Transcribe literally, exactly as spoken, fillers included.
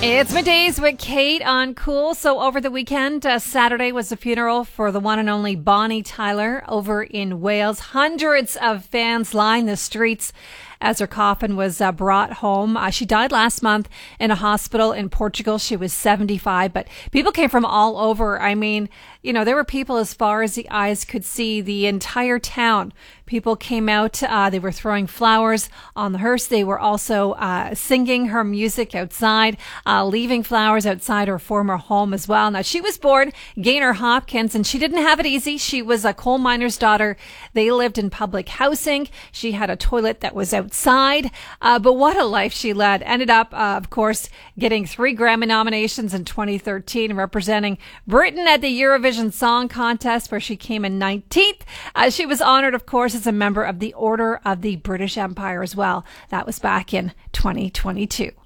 It's middays with Kate on Cool. So over the weekend, uh, Saturday was the funeral for the one and only Bonnie Tyler over in Wales. Hundreds of fans lined the streets as her coffin was uh, brought home. Uh, she died last month in a hospital in Portugal. She was seventy-five, but people came from all over. I mean, you know, there were people as far as the eyes could see. The entire town, people came out. Uh, they were throwing flowers on the hearse. They were also uh, singing her music outside, uh, leaving flowers outside her former home as well. Now, she was born Gaynor Hopkins, and she didn't have it easy. She was a coal miner's daughter. They lived in public housing. She had a toilet that was outside, uh, but what a life she led. Ended up, uh, of course, getting three Grammy nominations in twenty thirteen, representing Britain at the Eurovision Song Contest, where she came in nineteenth. Uh, she was honored, of course, as a member of the Order of the British Empire as well. That was back in twenty twenty-two.